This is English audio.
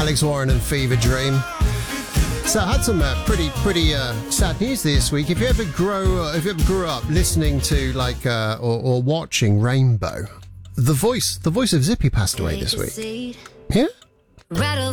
Alex Warren and Fever Dream. So I had some pretty sad news this week. If you ever grew up listening to or watching Rainbow, the voice of Zippy passed away this week. Yeah.